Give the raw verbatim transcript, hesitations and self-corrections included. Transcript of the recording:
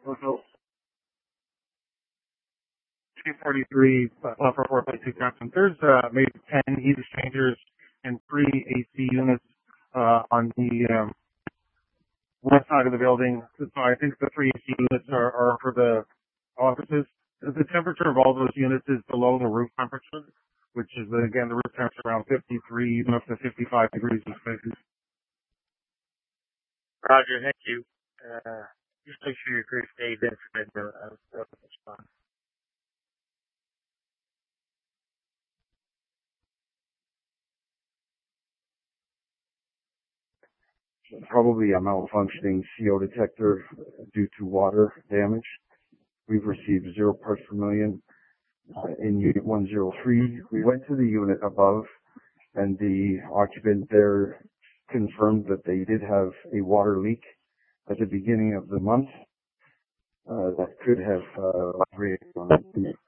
So two forty-three, uh, for four point two captain. There's uh, maybe ten heat exchangers and three A C units uh, on the um, west side of the building. So I think the three A C units are, are for the offices. The temperature of all those units is below the roof temperature, which is, again, the roof temperature around fifty-three, even up to fifty-five degrees in spaces. Roger, thank you. Uh, just make sure your crew stays in for the uh, response. Probably a malfunctioning C O detector due to water damage. We've received zero parts per million uh, in unit one oh three. We went to the unit above, and the occupant there confirmed that they did have a water leak at the beginning of the month uh, that could have uh, operated on